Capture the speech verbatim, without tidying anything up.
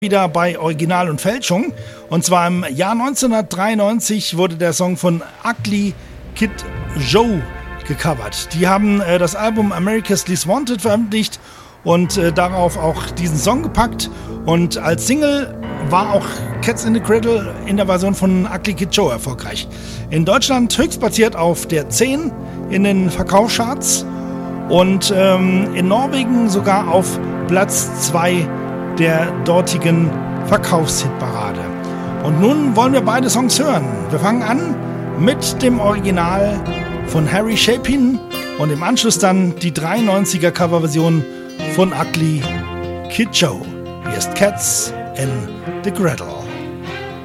Wieder bei Original und Fälschung. Und zwar im Jahr neunzehnhundertdreiundneunzig wurde der Song von Ugly Kid Joe gecovert. Die haben äh, das Album America's Least Wanted veröffentlicht und äh, darauf auch diesen Song gepackt. Und als Single war auch Cats in the Cradle in der Version von Ugly Kid Joe erfolgreich. In Deutschland höchstplatziert auf der zehn in den Verkaufscharts und ähm, in Norwegen sogar auf Platz zwei der dortigen Verkaufshitparade. Und nun wollen wir beide Songs hören. Wir fangen an mit dem Original von Harry Chapin und im Anschluss dann die dreiundneunziger Coverversion von Ugly Kid Joe. Hier ist Cats in the Cradle.